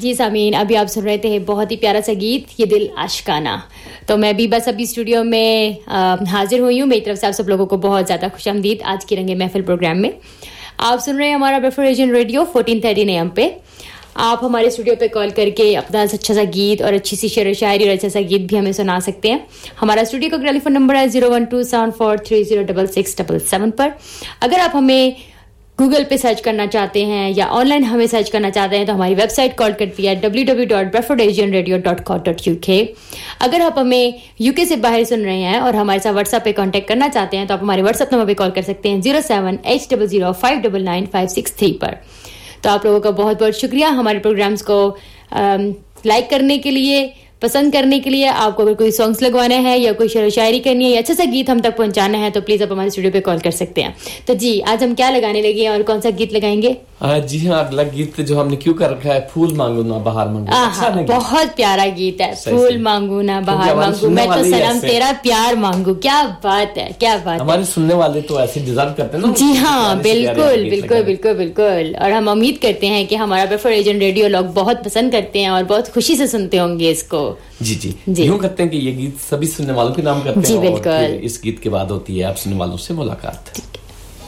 जी सामीन, अभी आप सुन रहे थे बहुत ही प्यारा सा गीत ये दिल आशिकाना। तो मैं भी बस अभी स्टूडियो में हाजिर हुई हूँ। मेरी तरफ से आप सब लोगों को बहुत ज़्यादा खुशामदीद आज की रंगे महफिल प्रोग्राम में। आप सुन रहे हैं हमारा बेफोरेशन रेडियो 1430 AM पे। आप हमारे स्टूडियो पे कॉल करके अपना अच्छा सा गीत और अच्छी सी शेर व शायरी और अच्छा सा गीत भी हमें सुना सकते हैं। हमारा स्टूडियो का टेलीफोन नंबर है 01274306677 पर। अगर आप हमें गूगल पे सर्च करना चाहते हैं या ऑनलाइन हमें सर्च करना चाहते हैं तो हमारी वेबसाइट कॉल करती है www.bradfordasianradio.co.uk। अगर आप हमें यूके से बाहर सुन रहे हैं और हमारे साथ व्हाट्सएप पे कांटेक्ट करना चाहते हैं तो आप हमारे व्हाट्सएप नंबर पे कॉल कर सकते हैं 07800599563 पर। तो आप लोगों का बहुत बहुत शुक्रिया हमारे प्रोग्राम्स को लाइक करने के लिए, पसंद करने के लिए। आपको अगर कोई सॉन्ग्स लगवाना है या कोई शेर व शायरी करनी है या अच्छा सा गीत हम तक पहुंचाना है तो प्लीज आप हमारे स्टूडियो पे कॉल कर सकते हैं। तो जी आज हम क्या लगाने लगे हैं और कौन सा गीत लगाएंगे? जी हाँ, अगला गीत जो हमने क्यों कर रखा है फूल मांगू ना बाहर मांगू। अच्छा बहुत प्यारा गीत है, फूल मांगू ना बाहर मांगू, मैं तो सनम तेरा प्यार मांगू। क्या बात है, क्या बात है। हमारे सुनने वाले तो ऐसे डिजर्व करते हैं ना। जी हाँ, बिल्कुल बिल्कुल बिल्कुल बिल्कुल। और हम उम्मीद करते हैं कि हमारा बेफोरेशन रेडियो लोग बहुत पसंद करते हैं और बहुत खुशी से सुनते होंगे इसको। जी जी, यूं करते हैं कि ये गीत सभी सुनने वालों के नाम करते हैं। जी बिल्कुल। इस गीत के बाद होती है आप सुनने वालों से मुलाकात।